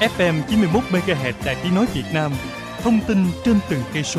FM 91 MHz Đài Tiếng nói Việt Nam. Thông tin trên từng cây số.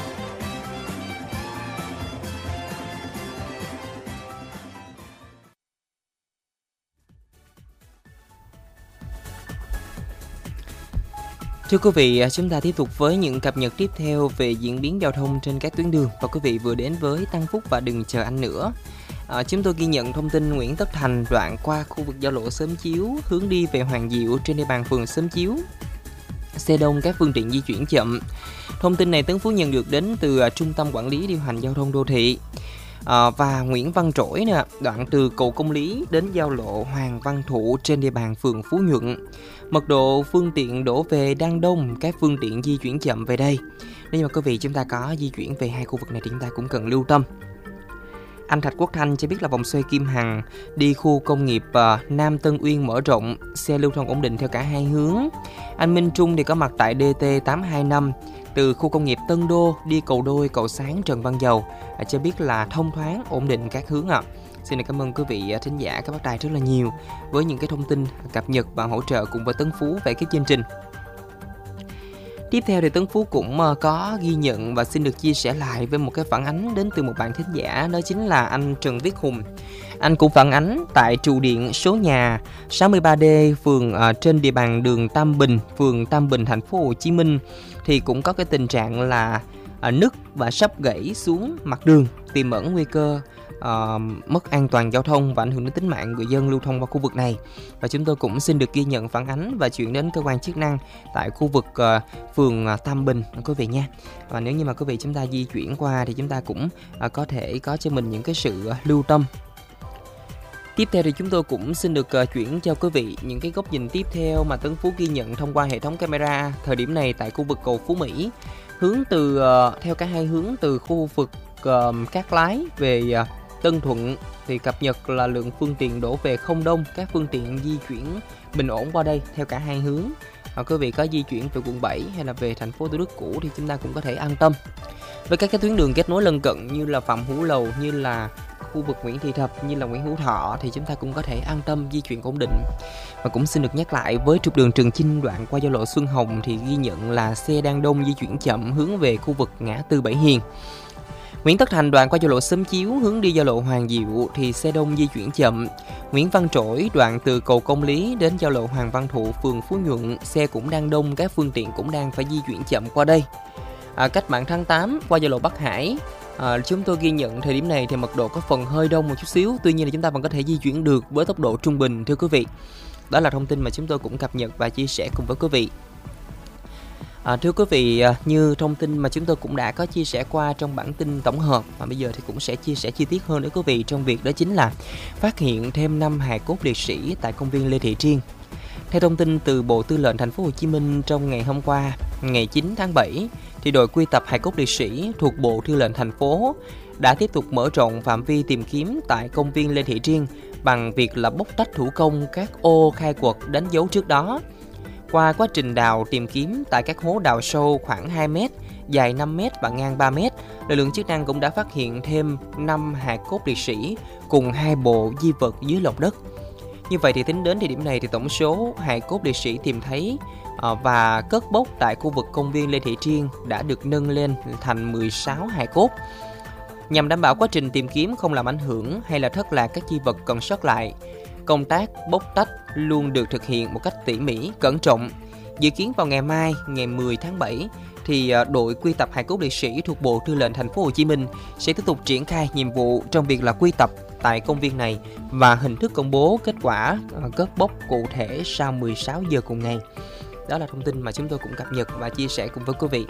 Thưa quý vị, chúng ta tiếp tục với những cập nhật tiếp theo về diễn biến giao thông trên các tuyến đường. Và quý vị vừa đến với Tăng Phúc và Đừng Chờ Anh Nữa. Chúng tôi ghi nhận thông tin Nguyễn Tất Thành đoạn qua khu vực giao lộ Xóm Chiếu hướng đi về Hoàng Diệu trên địa bàn phường Xóm Chiếu. Xe đông, các phương tiện di chuyển chậm. Thông tin này Tấn Phú nhận được đến từ Trung tâm Quản lý Điều hành Giao thông Đô thị. Và Nguyễn Văn Trỗi nè, đoạn từ cầu Công Lý đến giao lộ Hoàng Văn Thụ trên địa bàn phường Phú Nhuận. Mật độ phương tiện đổ về đang đông, các phương tiện di chuyển chậm về đây. Nếu mà quý vị chúng ta có di chuyển về hai khu vực này thì chúng ta cũng cần lưu tâm. Anh Thạch Quốc Thanh cho biết là vòng xoay Kim Hằng đi khu công nghiệp Nam Tân Uyên mở rộng, xe lưu thông ổn định theo cả hai hướng. Anh Minh Trung thì có mặt tại DT 825 từ khu công nghiệp Tân Đô đi cầu Đôi, cầu Sáng, Trần Văn Dầu, cho biết là thông thoáng, ổn định các hướng ạ. Xin cảm ơn quý vị thính giả các bác đài rất là nhiều với những cái thông tin cập nhật và hỗ trợ cùng với Tấn Phú về cái chương trình. Tiếp theo thì Tấn Phú cũng có ghi nhận và xin được chia sẻ lại với một cái phản ánh đến từ một bạn thính giả, đó chính là anh Trần Viết Hùng. Anh cũng phản ánh tại trụ điện số nhà 63D phường trên địa bàn đường Tam Bình, phường Tam Bình, thành phố Hồ Chí Minh thì cũng có cái tình trạng là nứt và sắp gãy xuống mặt đường, tiềm ẩn nguy cơ mất an toàn giao thông và ảnh hưởng đến tính mạng người dân lưu thông qua khu vực này. Và chúng tôi cũng xin được ghi nhận phản ánh và chuyển đến cơ quan chức năng tại khu vực phường Tam Bình quý vị nha. Và nếu như mà quý vị chúng ta di chuyển qua thì chúng ta cũng có thể có cho mình những cái sự lưu tâm. Tiếp theo thì chúng tôi cũng xin được chuyển cho quý vị những cái góc nhìn tiếp theo mà Tấn Phú ghi nhận thông qua hệ thống camera thời điểm này tại khu vực cầu Phú Mỹ, hướng từ theo cả hai hướng từ khu vực Cát Lái về Tân Thuận thì cập nhật là lượng phương tiện đổ về không đông, các phương tiện di chuyển bình ổn qua đây theo cả hai hướng. Quý vị có di chuyển về quận 7 hay là về thành phố Thủ Đức cũ thì chúng ta cũng có thể an tâm. Với các cái tuyến đường kết nối lân cận như là Phạm Hữu Lầu, như là khu vực Nguyễn Thị Thập, như là Nguyễn Hữu Thọ thì chúng ta cũng có thể an tâm di chuyển ổn định. Và cũng xin được nhắc lại với trục đường Trường Chinh đoạn qua giao lộ Xuân Hồng thì ghi nhận là xe đang đông di chuyển chậm hướng về khu vực ngã tư Bảy Hiền. Nguyễn Tất Thành đoạn qua giao lộ Xóm Chiếu hướng đi giao lộ Hoàng Diệu thì xe đông di chuyển chậm. Nguyễn Văn Trỗi đoạn từ cầu Công Lý đến giao lộ Hoàng Văn Thụ, phường Phú Nhuận, xe cũng đang đông, các phương tiện cũng đang phải di chuyển chậm qua đây. Cách mạng tháng 8 qua giao lộ Bắc Hải, chúng tôi ghi nhận thời điểm này thì mật độ có phần hơi đông một chút xíu, tuy nhiên là chúng ta vẫn có thể di chuyển được với tốc độ trung bình thưa quý vị. Đó là thông tin mà chúng tôi cũng cập nhật và chia sẻ cùng với quý vị. Thưa quý vị, như thông tin mà chúng tôi cũng đã có chia sẻ qua trong bản tin tổng hợp, và bây giờ thì cũng sẽ chia sẻ chi tiết hơn với quý vị trong việc đó chính là phát hiện thêm 5 hài cốt liệt sĩ tại công viên Lê Thị Triêng. Theo thông tin từ Bộ Tư lệnh Thành phố Hồ Chí Minh, trong ngày hôm qua, ngày 9 tháng 7, thì đội quy tập hài cốt liệt sĩ thuộc Bộ Tư lệnh thành phố đã tiếp tục mở rộng phạm vi tìm kiếm tại công viên Lê Thị Triêng bằng việc là bóc tách thủ công các ô khai quật đánh dấu trước đó. Qua quá trình đào tìm kiếm tại các hố đào sâu khoảng 2 m, dài 5 m và ngang 3 m, lực lượng chức năng cũng đã phát hiện thêm 5 hài cốt liệt sĩ cùng 2 bộ di vật dưới lòng đất. Như vậy thì tính đến thời điểm này thì tổng số hài cốt liệt sĩ tìm thấy và cất bốc tại khu vực công viên Lê Thị Triêng đã được nâng lên thành 16 hài cốt. Nhằm đảm bảo quá trình tìm kiếm không làm ảnh hưởng hay là thất lạc các di vật còn sót lại, công tác bóc tách luôn được thực hiện một cách tỉ mỉ, cẩn trọng. Dự kiến vào ngày mai, ngày 10 tháng 7, thì đội quy tập hài cốt liệt sĩ thuộc Bộ Tư lệnh Thành phố Hồ Chí Minh sẽ tiếp tục triển khai nhiệm vụ trong việc là quy tập tại công viên này và hình thức công bố kết quả cất bốc cụ thể sau 16 giờ cùng ngày. Đó là thông tin mà chúng tôi cũng cập nhật và chia sẻ cùng với quý vị.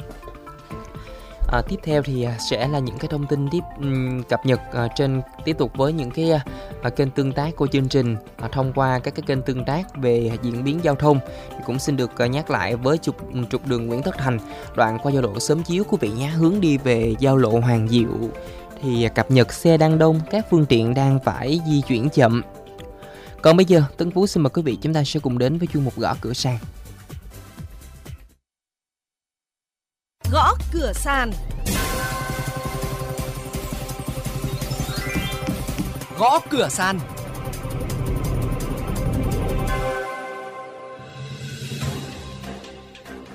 Tiếp theo thì sẽ là những cái thông tin cập nhật trên tiếp tục với những cái kênh tương tác của chương trình thông qua các cái kênh tương tác về diễn biến giao thông. Thì cũng xin được nhắc lại với trục đường Nguyễn Tất Thành đoạn qua giao lộ Xóm Chiếu quý vị nhé, hướng đi về giao lộ Hoàng Diệu thì cập nhật xe đang đông, các phương tiện đang phải di chuyển chậm. Còn bây giờ Tấn Phú xin mời quý vị chúng ta sẽ cùng đến với chuyên mục gõ cửa sàn. Gõ cửa sàn. Gõ cửa sàn.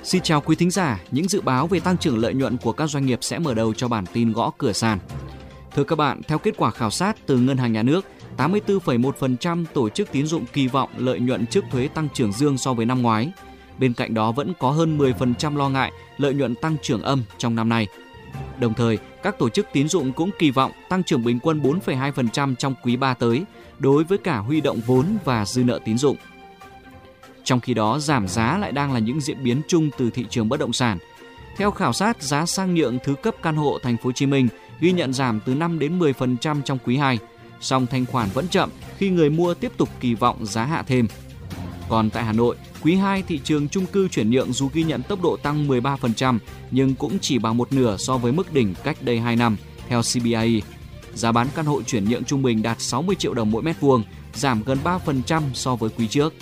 Xin chào quý thính giả, những dự báo về tăng trưởng lợi nhuận của các doanh nghiệp sẽ mở đầu cho bản tin gõ cửa sàn. Thưa các bạn, theo kết quả khảo sát từ Ngân hàng Nhà nước, 84,1% tổ chức tín dụng kỳ vọng lợi nhuận trước thuế tăng trưởng dương so với năm ngoái. Bên cạnh đó vẫn có hơn 10% lo ngại lợi nhuận tăng trưởng âm trong năm nay. Đồng thời, các tổ chức tín dụng cũng kỳ vọng tăng trưởng bình quân 4,2% trong quý 3 tới, đối với cả huy động vốn và dư nợ tín dụng. Trong khi đó, giảm giá lại đang là những diễn biến chung từ thị trường bất động sản. Theo khảo sát, giá sang nhượng thứ cấp căn hộ Thành phố Hồ Chí Minh ghi nhận giảm từ 5 đến 10% trong quý 2, song thanh khoản vẫn chậm khi người mua tiếp tục kỳ vọng giá hạ thêm. Còn tại Hà Nội, quý 2 thị trường chung cư chuyển nhượng dù ghi nhận tốc độ tăng 13% nhưng cũng chỉ bằng một nửa so với mức đỉnh cách đây 2 năm, theo CBRE. Giá bán căn hộ chuyển nhượng trung bình đạt 60 triệu đồng mỗi mét vuông, giảm gần 3% so với quý trước.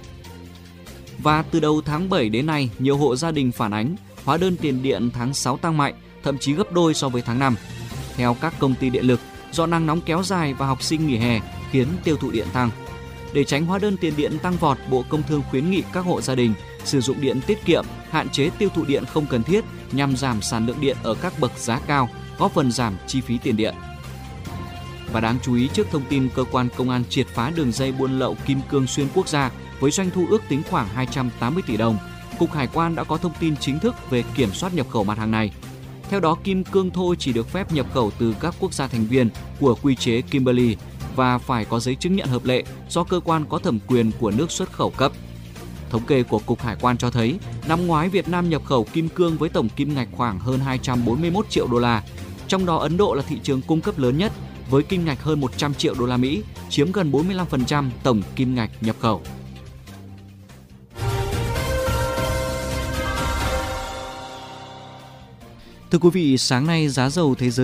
Và từ đầu tháng 7 đến nay, nhiều hộ gia đình phản ánh hóa đơn tiền điện tháng 6 tăng mạnh, thậm chí gấp đôi so với tháng 5. Theo các công ty điện lực, do nắng nóng kéo dài và học sinh nghỉ hè khiến tiêu thụ điện tăng. Để tránh hóa đơn tiền điện tăng vọt, Bộ Công Thương khuyến nghị các hộ gia đình sử dụng điện tiết kiệm, hạn chế tiêu thụ điện không cần thiết nhằm giảm sản lượng điện ở các bậc giá cao, góp phần giảm chi phí tiền điện. Và đáng chú ý, trước thông tin cơ quan công an triệt phá đường dây buôn lậu kim cương xuyên quốc gia với doanh thu ước tính khoảng 280 tỷ đồng, Cục Hải quan đã có thông tin chính thức về kiểm soát nhập khẩu mặt hàng này. Theo đó, kim cương thô chỉ được phép nhập khẩu từ các quốc gia thành viên của quy chế Kimberley và phải có giấy chứng nhận hợp lệ do cơ quan có thẩm quyền của nước xuất khẩu cấp. Thống kê của Cục Hải quan cho thấy, năm ngoái Việt Nam nhập khẩu kim cương với tổng kim ngạch khoảng hơn 241 triệu đô la. Trong đó Ấn Độ là thị trường cung cấp lớn nhất với kim ngạch hơn 100 triệu đô la Mỹ, chiếm gần 45% tổng kim ngạch nhập khẩu. Thưa quý vị, sáng nay giá dầu thế giới